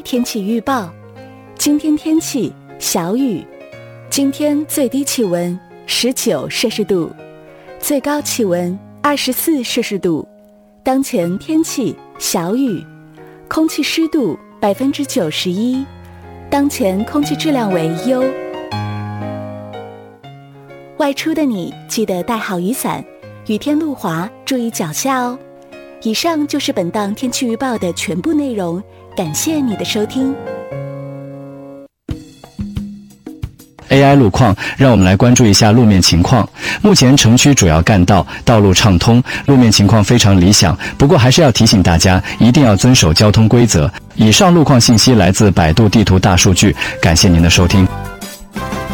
天气预报。今天天气小雨，今天最低气温19摄氏度，最高气温24摄氏度。当前天气小雨，空气湿度91%，当前空气质量为优。外出的你记得带好雨伞，雨天路滑，注意脚下哦。以上就是本档天气预报的全部内容，感谢你的收听。 AI 路况，让我们来关注一下路面情况。目前城区主要干道道路畅通，路面情况非常理想，不过还是要提醒大家一定要遵守交通规则。以上路况信息来自百度地图大数据，感谢您的收听。